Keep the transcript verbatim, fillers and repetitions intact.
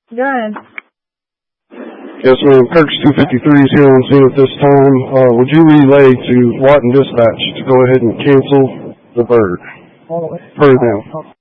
Good. Yes, ma'am. Kirk's two fifty-three is here on scene at this time. Uh, would you relay to Lawton Dispatch to go ahead and cancel the bird? Per them.